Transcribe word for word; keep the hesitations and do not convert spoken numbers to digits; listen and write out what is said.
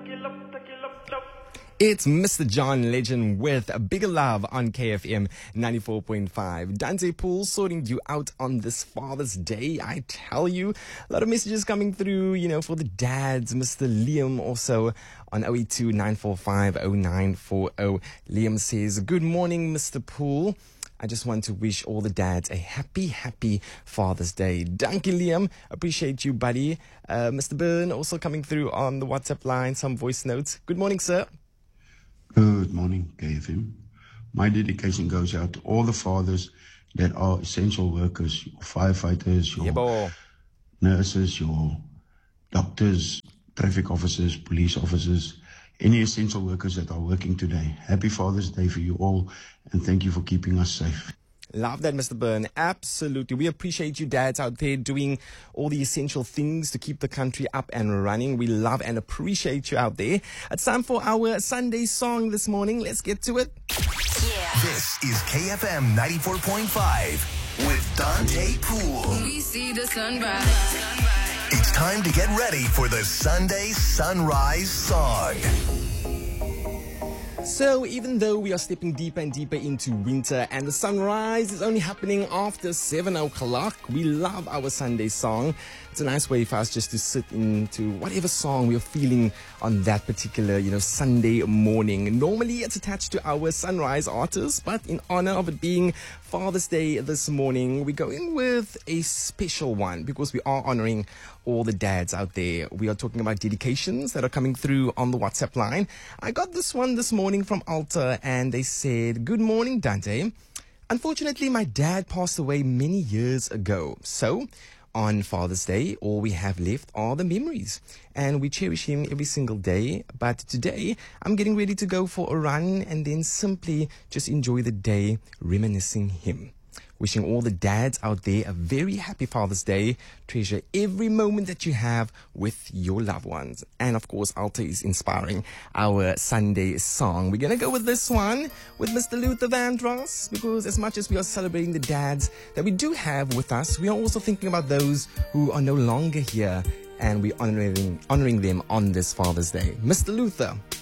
It's Mister John Legend with a Bigger Love on K F M ninety-four point five. Dante Poole sorting you out on this Father's Day. I tell you, a lot of messages coming through, you know, for the dads. Mister Liam also on oh eight two, nine four five, oh nine four oh. Liam says, good morning, Mister Poole. I just want to wish all the dads a happy, happy Father's Day. Dankie, Liam. Appreciate you, buddy. Uh, Mister Byrne also coming through on the WhatsApp line, some voice notes. Good morning, sir. Good morning, K F M. My dedication goes out to all the fathers that are essential workers, your firefighters, your Yeah, nurses, your doctors, traffic officers, police officers, any essential workers that are working today. Happy Father's Day for you all, and thank you for keeping us safe. Love that, Mister Byrne. Absolutely. We appreciate you dads out there doing all the essential things to keep the country up and running. We love and appreciate you out there. It's time for our Sunday song this morning. Let's get to it. Yeah. This is K F M ninety-four point five with Dante Poole. We see the sunrise. sunrise. It's time to get ready for the Sunday Sunrise Song. So even though we are stepping deeper and deeper into winter and the sunrise is only happening after seven o'clock, we love our Sunday song. It's a nice way for us just to sit into whatever song we're feeling on that particular, you know, Sunday morning. Normally it's attached to our sunrise artist, but in honor of it being Father's Day this morning, we go in with a special one because we are honoring all the dads out there. We are talking about dedications that are coming through on the WhatsApp line. I got this one this morning from Alta and they said, good morning, Dante. Unfortunately, my dad passed away many years ago. So on Father's Day, all we have left are the memories, and we cherish him every single day. But today, I'm getting ready to go for a run and then simply just enjoy the day reminiscing him. Wishing all the dads out there a very happy Father's Day. Treasure every moment that you have with your loved ones. And of course, Alta is inspiring our Sunday song. We're going to go with this one with Mister Luther Vandross, because as much as we are celebrating the dads that we do have with us, we are also thinking about those who are no longer here, and we're honoring, honoring them on this Father's Day. Mister Luther.